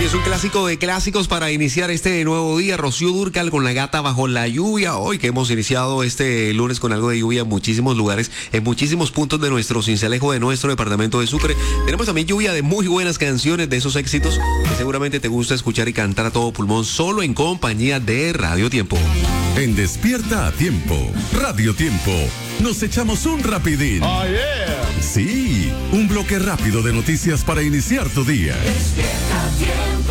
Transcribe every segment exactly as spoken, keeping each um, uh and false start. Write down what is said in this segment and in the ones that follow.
es un clásico de clásicos para iniciar este nuevo día. Rocío Dúrcal con La Gata Bajo la Lluvia. Hoy que hemos iniciado este lunes con algo de lluvia en muchísimos lugares, en muchísimos puntos de nuestro cincelejo, de nuestro departamento de Sucre. Tenemos también lluvia de muy buenas canciones, de esos éxitos que seguramente te gusta escuchar y cantar a todo pulmón, solo en compañía de Radio Tiempo. En Despierta a Tiempo, Radio Tiempo, nos echamos un rapidín. Oh, yeah. Sí, un bloque rápido de noticias para iniciar tu día. Despierta a Tiempo.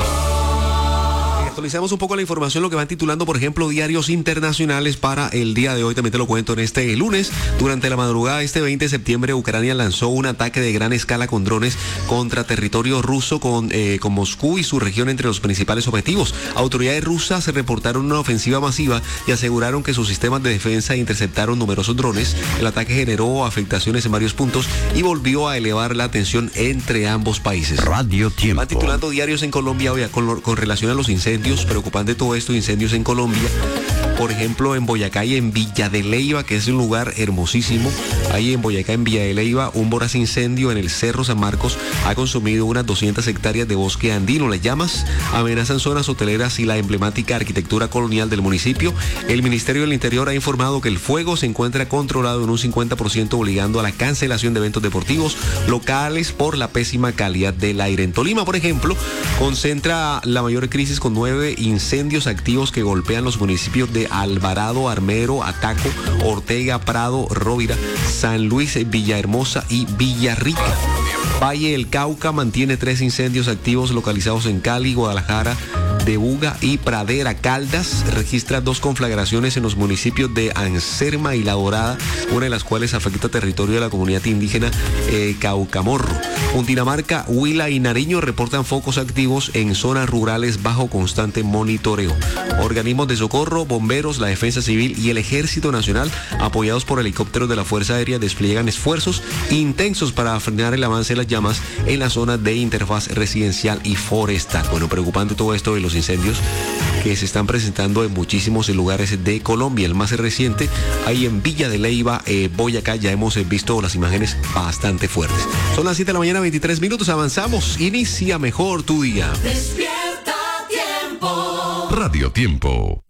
Actualizamos un poco la información, lo que van titulando, por ejemplo, diarios internacionales para el día de hoy. También te lo cuento en este lunes. Durante la madrugada de este veinte de septiembre, Ucrania lanzó un ataque de gran escala con drones contra territorio ruso, con, eh, con Moscú y su región entre los principales objetivos. Autoridades rusas se reportaron una ofensiva masiva y aseguraron que sus sistemas de defensa interceptaron numerosos drones. El ataque generó afectaciones en varios puntos y volvió a elevar la tensión entre ambos países. Radio Tiempo. Van titulando diarios en Colombia, obvia, con, con relación a los incendios. Preocupante todo esto, incendios en Colombia. Por ejemplo, en Boyacá y en Villa de Leyva, que es un lugar hermosísimo. Ahí en Boyacá, en Villa de Leyva, un voraz incendio en el Cerro San Marcos ha consumido unas doscientas hectáreas de bosque andino. Las llamas amenazan zonas hoteleras y la emblemática arquitectura colonial del municipio. El Ministerio del Interior ha informado que el fuego se encuentra controlado en un cincuenta por ciento, obligando a la cancelación de eventos deportivos locales por la pésima calidad del aire. En Tolima, por ejemplo, concentra la mayor crisis con nueve incendios activos que golpean los municipios de Alvarado, Armero, Ataco, Ortega, Prado, Rovira, San Luis, Villahermosa y Villarrica. Valle del Cauca mantiene tres incendios activos localizados en Cali, Guadalajara, de Buga y Pradera. Caldas registra dos conflagraciones en los municipios de Anserma y La Dorada, una de las cuales afecta territorio de la comunidad indígena eh, Caucamorro. Cundinamarca, Huila y Nariño reportan focos activos en zonas rurales bajo constante monitoreo. Organismos de socorro, bomberos, la Defensa Civil y el Ejército Nacional, apoyados por helicópteros de la Fuerza Aérea, despliegan esfuerzos intensos para frenar el avance de las llamas en la zona de interfaz residencial y forestal. Bueno, preocupante todo esto de los incendios que se están presentando en muchísimos lugares de Colombia. El más reciente, ahí en Villa de Leyva, eh, Boyacá, ya hemos visto las imágenes bastante fuertes. Son las siete de la mañana, veintitrés minutos, avanzamos. Inicia mejor tu día. Despierta a Tiempo. Radio Tiempo.